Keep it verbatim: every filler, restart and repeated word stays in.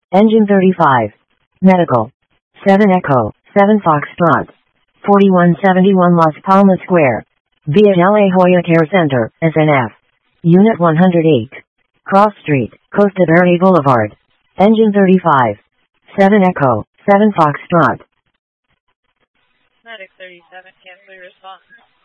Engine thirty-five. Medical. seven Echo, seven Foxtrot. forty-one seventy-one Las Palmas Square. Via La Jolla Care Center, S N F. Unit one hundred eight. Cross Street, Costa Verde Boulevard. Engine thirty-five. seven Echo, seven Foxtrot. Medic thirty-seven, cancel your response.